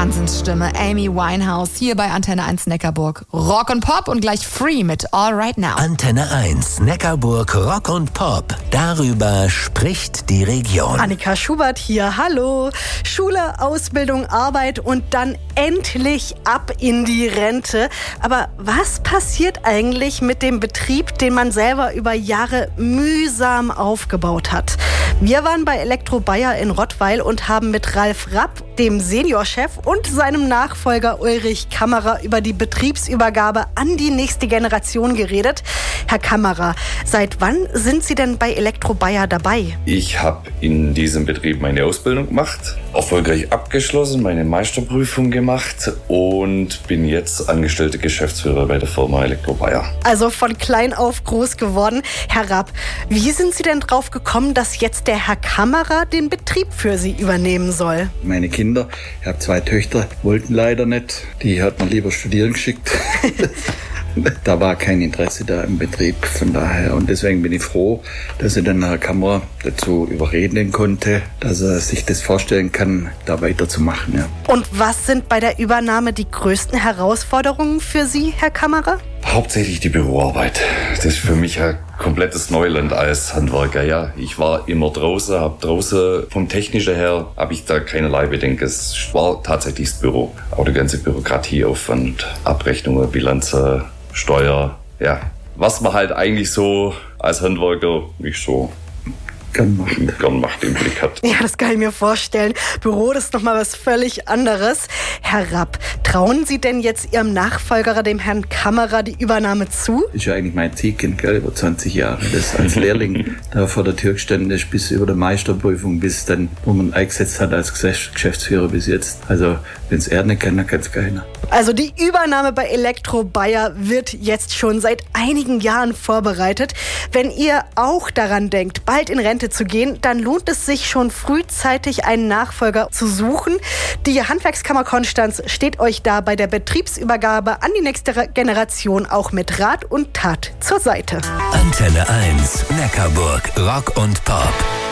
Wahnsinnsstimme, Amy Winehouse, hier bei Antenne 1 Neckarburg. Rock und Pop und gleich Free mit All Right Now. Antenne 1 Neckarburg Rock und Pop. Darüber spricht die Region. Annika Schubert hier, hallo. Schule, Ausbildung, Arbeit und dann endlich ab in die Rente. Aber was passiert eigentlich mit dem Betrieb, den man selber über Jahre mühsam aufgebaut hat? Wir waren bei Elektro Bayer in Rottweil und haben mit Ralf Rapp, dem Seniorchef, und seinem Nachfolger Ulrich Kammerer über die Betriebsübergabe an die nächste Generation geredet. Herr Kammerer, seit wann sind Sie denn bei Elektro Bayer dabei? Ich habe in diesem Betrieb meine Ausbildung gemacht, erfolgreich abgeschlossen, meine Meisterprüfung gemacht und bin jetzt angestellter Geschäftsführer bei der Firma Elektro Bayer. Also von klein auf groß geworden. Herr Rapp, wie sind Sie denn drauf gekommen, dass jetzt der Herr Kammerer den Betrieb für Sie übernehmen soll? Meine Kinder, ich habe 2 Töchter, wollten leider nicht. Die hat man lieber studieren geschickt. Da war kein Interesse da im Betrieb, von daher. Und deswegen bin ich froh, dass ich den Herrn Kammerer dazu überreden konnte, dass er sich das vorstellen kann, da weiterzumachen. Ja. Und was sind bei der Übernahme die größten Herausforderungen für Sie, Herr Kammerer? Hauptsächlich die Büroarbeit. Das ist für mich ein komplettes Neuland als Handwerker. Ja, ich war immer draußen, habe draußen vom Technischen her habe ich da keinerlei Bedenken. Es war tatsächlich das Büro. Auch der ganze Bürokratieaufwand, Abrechnungen, Bilanzen, Steuer, ja, was man halt eigentlich so als Handwerker nicht so gern macht, im Blick hat. Ja, das kann ich mir vorstellen. Büro, das ist nochmal was völlig anderes. Herr Rapp, trauen Sie denn jetzt Ihrem Nachfolger, dem Herrn Kammerer, die Übernahme zu? Das ist ja eigentlich mein Zielkind, gell, über 20 Jahre. Das als Lehrling da vor der Tür gestanden ist, bis über die Meisterprüfung, bis dann, wo man eingesetzt hat als Geschäftsführer bis jetzt. Also, wenn es er nicht kann, dann kann es keiner. Also die Übernahme bei Elektro Bayer wird jetzt schon seit einigen Jahren vorbereitet. Wenn ihr auch daran denkt, bald in Rente zu gehen, dann lohnt es sich schon frühzeitig, einen Nachfolger zu suchen. Die Handwerkskammer Konstanz steht euch da bei der Betriebsübergabe an die nächste Generation auch mit Rat und Tat zur Seite. Antenne 1 Neckarburg Rock und Pop.